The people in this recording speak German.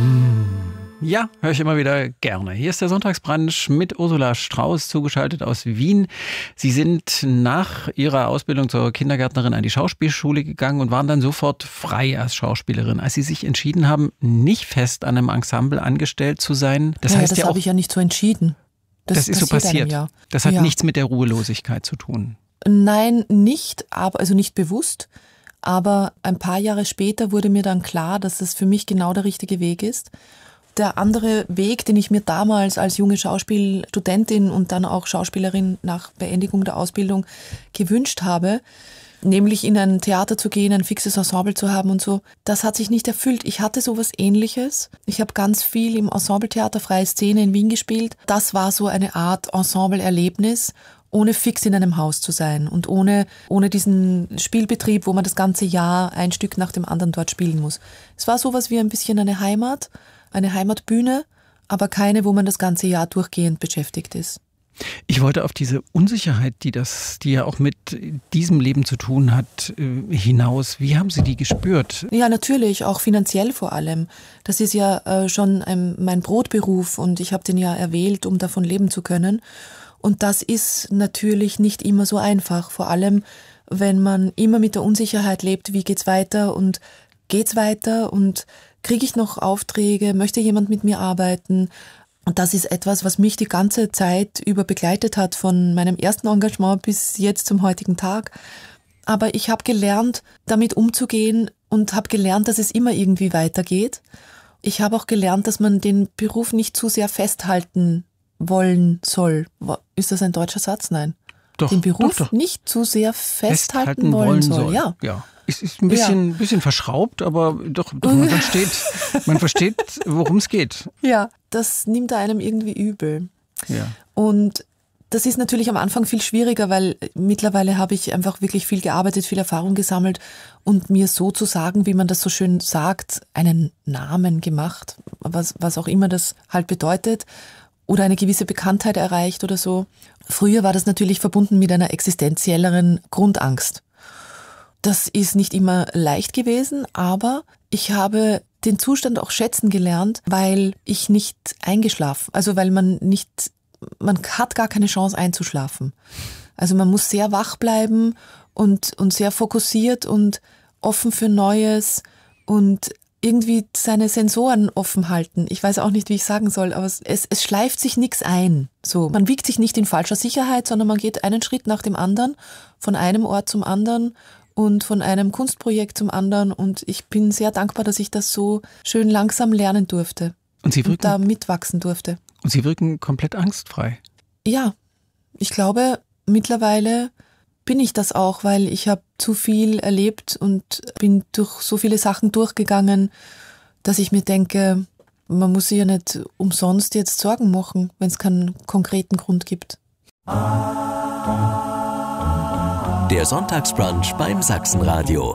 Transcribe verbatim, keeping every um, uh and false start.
Ja, höre ich immer wieder gerne. Hier ist der Sonntagsbrunch mit Ursula Strauß, zugeschaltet aus Wien. Sie sind nach Ihrer Ausbildung zur Kindergärtnerin an die Schauspielschule gegangen und waren dann sofort frei als Schauspielerin. Als Sie sich entschieden haben, nicht fest an einem Ensemble angestellt zu sein, das naja, heißt das ja auch, habe ich ja nicht so entschieden. Das, das ist so passiert. Ja. Das hat ja. nichts mit der Ruhelosigkeit zu tun. Nein, nicht, aber also nicht bewusst. Aber ein paar Jahre später wurde mir dann klar, dass es für mich genau der richtige Weg ist. Der andere Weg, den ich mir damals als junge Schauspielstudentin und dann auch Schauspielerin nach Beendigung der Ausbildung gewünscht habe, nämlich in ein Theater zu gehen, ein fixes Ensemble zu haben und so, das hat sich nicht erfüllt. Ich hatte sowas Ähnliches. Ich habe ganz viel im Ensembletheater Freie Szene in Wien gespielt. Das war so eine Art Ensemble-Erlebnis, ohne fix in einem Haus zu sein und ohne, ohne diesen Spielbetrieb, wo man das ganze Jahr ein Stück nach dem anderen dort spielen muss. Es war sowas wie ein bisschen eine Heimat, eine Heimatbühne, aber keine, wo man das ganze Jahr durchgehend beschäftigt ist. Ich wollte auf diese Unsicherheit, die das, die ja auch mit diesem Leben zu tun hat, hinaus. Wie haben Sie die gespürt? Ja, natürlich, auch finanziell vor allem. Das ist ja äh, schon ein, mein Brotberuf und ich habe den ja erwählt, um davon leben zu können. Und das ist natürlich nicht immer so einfach, vor allem wenn man immer mit der Unsicherheit lebt, wie geht's weiter und geht's weiter und kriege ich noch Aufträge, möchte jemand mit mir arbeiten? Und das ist etwas, was mich die ganze Zeit über begleitet hat, von meinem ersten Engagement bis jetzt zum heutigen Tag. Aber ich habe gelernt, damit umzugehen und habe gelernt, dass es immer irgendwie weitergeht. Ich habe auch gelernt, dass man den Beruf nicht zu sehr festhalten wollen soll. Ist das ein deutscher Satz? Nein. Doch, den Beruf doch, doch. nicht zu sehr festhalten, festhalten wollen, wollen soll. soll. Ja. ja. Es ist ein bisschen, Ja. bisschen verschraubt, aber doch, doch man versteht, man versteht, worum es geht. Ja, das nimmt einem irgendwie übel. Ja. Und das ist natürlich am Anfang viel schwieriger, weil mittlerweile habe ich einfach wirklich viel gearbeitet, viel Erfahrung gesammelt und mir sozusagen, wie man das so schön sagt, einen Namen gemacht, was, was auch immer das halt bedeutet, oder eine gewisse Bekanntheit erreicht oder so. Früher war das natürlich verbunden mit einer existenzielleren Grundangst. Das ist nicht immer leicht gewesen, aber ich habe den Zustand auch schätzen gelernt, weil ich nicht eingeschlafen, also weil man nicht, man hat gar keine Chance einzuschlafen. Also man muss sehr wach bleiben und, und sehr fokussiert und offen für Neues und irgendwie seine Sensoren offen halten. Ich weiß auch nicht, wie ich sagen soll, aber es, es, es schleift sich nichts ein. So, man wiegt sich nicht in falscher Sicherheit, sondern man geht einen Schritt nach dem anderen, von einem Ort zum anderen und von einem Kunstprojekt zum anderen. Und ich bin sehr dankbar, dass ich das so schön langsam lernen durfte Und Sie wirken, und da mitwachsen durfte. Und Sie wirken komplett angstfrei. Ja, ich glaube, mittlerweile bin ich das auch, weil ich habe zu viel erlebt und bin durch so viele Sachen durchgegangen, dass ich mir denke, man muss sich ja nicht umsonst jetzt Sorgen machen, wenn es keinen konkreten Grund gibt. Der Sonntagsbrunch beim Sachsenradio.